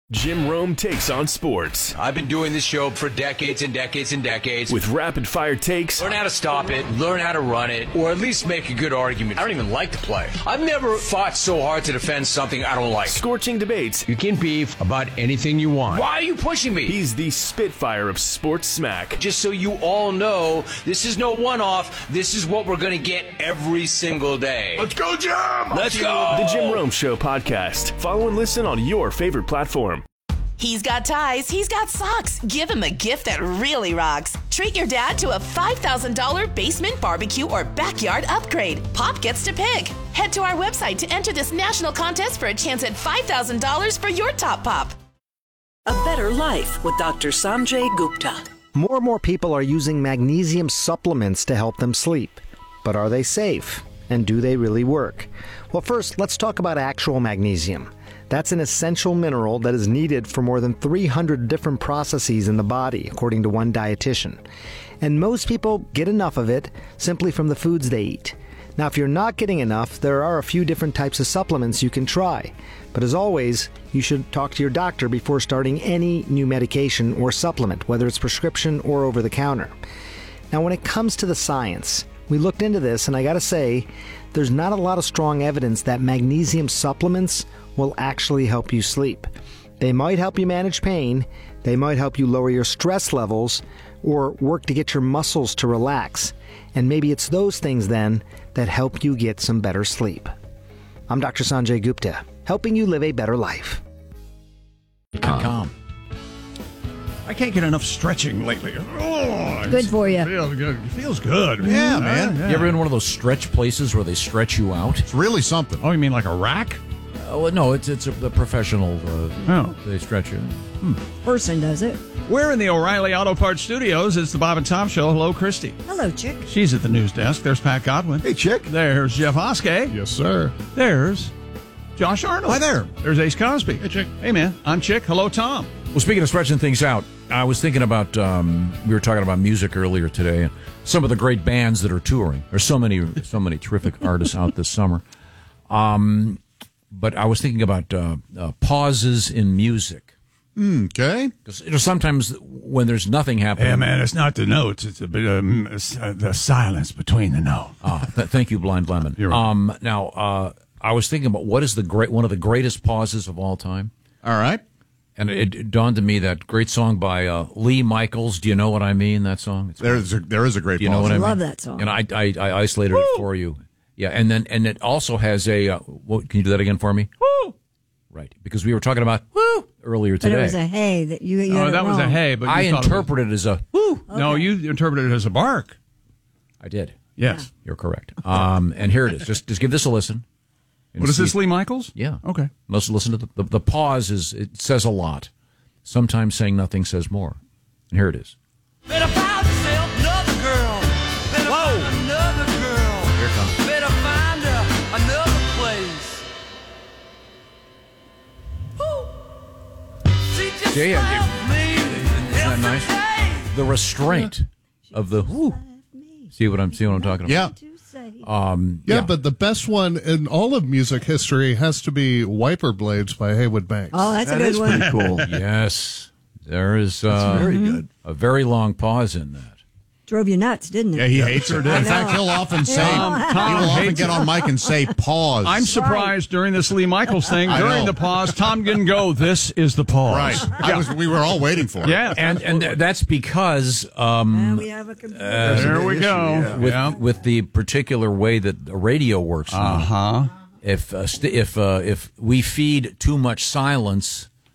Jim Rome takes on sports. I've been doing this show for decades and decades and decades. With rapid-fire takes. Learn how to stop it, learn how to run it, or at least make a good argument. I don't even like to play. I've never fought so hard to defend something I don't like. Scorching debates. You can beef about anything you want. Why are you pushing me? He's the Spitfire of sports smack. Just so you all know, this is no one-off. This is what we're going to get every single day. Let's go, Jim! Let's go! The Jim Rome Show podcast. Follow and listen on your favorite platform. He's got ties, he's got socks. Give him a gift that really rocks. Treat your dad to a $5,000 basement barbecue or backyard upgrade. Pop gets to pick. Head to our website to enter this national contest for a chance at $5,000 for your top pop. A Better Life with Dr. Sanjay Gupta. More and more people are using magnesium supplements to help them sleep. But are they safe? And do they really work? Well, first, let's talk about actual magnesium. That's an essential mineral that is needed for more than 300 different processes in the body, according to one dietitian. And most people get enough of it simply from the foods they eat. Now, if you're not getting enough, there are a few different types of supplements you can try. But as always, you should talk to your doctor before starting any new medication or supplement, whether it's prescription or over the counter. Now, when it comes to the science, we looked into this, and I gotta say, there's not a lot of strong evidence that magnesium supplements will actually help you sleep. They might help you manage pain, they might help you lower your stress levels, or work to get your muscles to relax. And maybe it's those things then that help you get some better sleep. I'm Dr. Sanjay Gupta, helping you live a better life. I can't get enough stretching lately. Oh, good for you. Feels good. Yeah, man. Yeah. You ever been in one of those stretch places where they stretch you out? It's really something. Oh, you mean like a rack? Oh, no, it's a professional. They stretch you. Person does it. We're in the O'Reilly Auto Parts Studios. It's the Bob and Tom Show. Hello, Christy. Hello, Chick. She's at the news desk. There's Pat Godwin. Hey, Chick. There's Jeff Oskey. Yes, sir. There's Josh Arnold. Hi there. There's Ace Cosby. Hey, Chick. Hey, man. I'm Chick. Hello, Tom. Well, speaking of stretching things out, I was thinking about, we were talking about music earlier today, and some of the great bands that are touring. There's so many terrific artists out this summer. But I was thinking about pauses in music. Okay. Because sometimes when there's nothing happening. Yeah, man, it's not the notes. It's a bit the silence between the notes. Thank you, Blind Lemon. You're right. Now, I was thinking about what is one of the greatest pauses of all time. All right. And it dawned to me that great song by Lee Michaels. Do you know what I mean? That song. There is a great. Do you know what I mean? Love that song. And I isolated it for you. Yeah, and it also has a. Can you do that again for me? Woo! Right, because we were talking about woo earlier today. But it was a hey that you. Oh, that was a hey, but I interpreted it as a woo. Okay. No, you interpreted it as a bark. I did. Yes, you're correct. And here it is. Just give this a listen. What is this, Lee Michaels? Yeah. Okay. Let's listen to the pause. It says a lot. Sometimes saying nothing says more. And here it is. Better find yourself another girl. Better find another girl. Here it comes. Better find her another place. Woo. She just See, left me. Isn't that nice? The restraint of the whoo. See what I'm talking about? Yeah. Yeah, but the best one in all of music history has to be Wiper Blades by Haywood Banks. Oh, that's a good one. Pretty cool. Yes. There is very good. A very long pause in that. Drove you nuts, didn't it? Yeah, he hates her. In I fact, know. he'll often say, Tom he will often hates get on mic and say, pause. I'm surprised during this Lee Michaels thing, I during know. the pause, Tom didn't go, this is the pause. Right. We were all waiting for it. Yeah. And that's because And we have a computer. There we go. with the particular way that the radio works now, if we feed too much silence,